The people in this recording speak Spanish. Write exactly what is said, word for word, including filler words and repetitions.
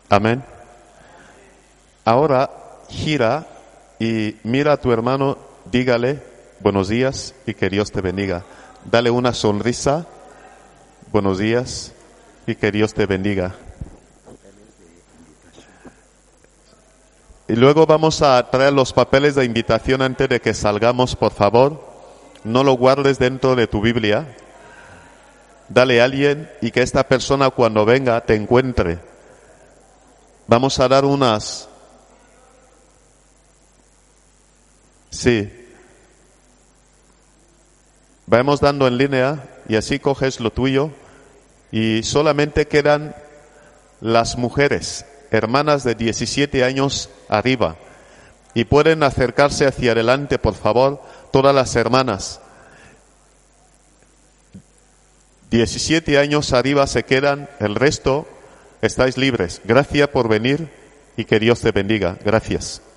Amén. Ahora gira y mira a tu hermano, dígale buenos días y que Dios te bendiga. Dale una sonrisa, buenos días y que Dios te bendiga. Y luego vamos a traer los papeles de invitación antes de que salgamos, por favor. No lo guardes dentro de tu Biblia. Dale a alguien y que esta persona cuando venga te encuentre. Vamos a dar unas... Sí. Vamos dando en línea y así coges lo tuyo y solamente quedan las mujeres, hermanas de diecisiete años arriba. Y pueden acercarse hacia adelante, por favor, todas las hermanas. diecisiete años arriba se quedan, el resto estáis libres. Gracias por venir y que Dios te bendiga. Gracias.